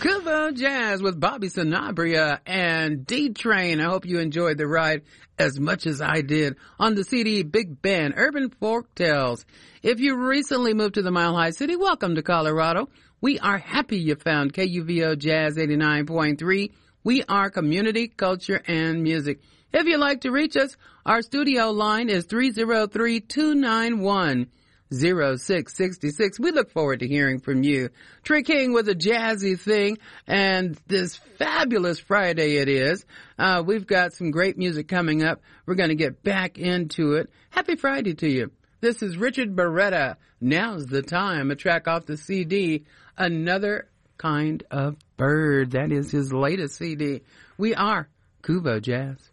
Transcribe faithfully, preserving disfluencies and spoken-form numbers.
Kuvo Jazz with Bobby Sanabria and D-Train. I hope you enjoyed the ride as much as I did on the C D Big Band, Urban Folk Tales. If you recently moved to the Mile High City, welcome to Colorado. We are happy you found K U V O Jazz eighty-nine point three. We are community, culture, and music. If you'd like to reach us, our studio line is three oh three, two nine one, oh six six six. We look forward to hearing from you. Trey King with a jazzy thing, and this fabulous Friday it is. Uh, we've got some great music coming up. We're going to get back into it. Happy Friday to you. This is Richard Beretta. Now's the time. A track off the C D, Another Kind of Bird. That is his latest C D. We are Kuvo Jazz.